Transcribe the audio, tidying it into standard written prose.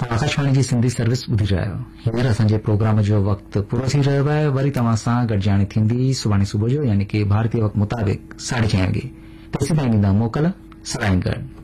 आकाशवाणी जी Sindhi service ॿुधी रहिया आहियो। हींअर असांजे प्रोग्राम जो वक़्तु पूरो थी रहियो आहे। वरी तव्हां सां गॾिजाणी थींदी सुभाणे सुबुह जो, यानी कि भारतीय वक़्तु मुताबिक़ 6:30 वॻे। तेसिताईं ॾींदा मोकल। सलाईंगढ़।